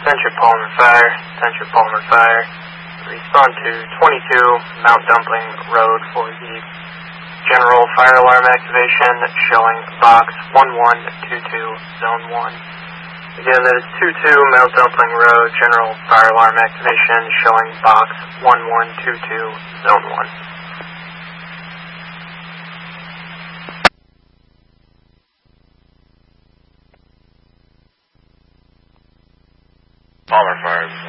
Central Palmer Fire, Central Palmer Fire. Respond to 22 Mount Dumpling Road for the general fire alarm activation showing box 1122, zone 1. Again, that is 22 Mount Dumpling Road, general fire alarm activation showing box 1122, zone 1. Palmer Fire.